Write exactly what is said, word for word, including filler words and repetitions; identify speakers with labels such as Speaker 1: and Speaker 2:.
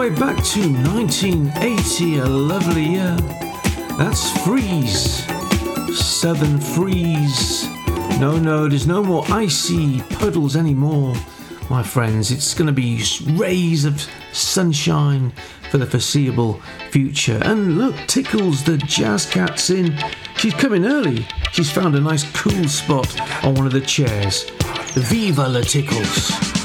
Speaker 1: way back to nineteen eighty, a lovely year. That's Freeze, Southern Freeze. No, no, there's no more icy puddles anymore, my friends. It's going to be rays of sunshine for the foreseeable future. And look, Tickles, the jazz cat's in. She's coming early. She's found a nice cool spot on one of the chairs. Viva la Tickles.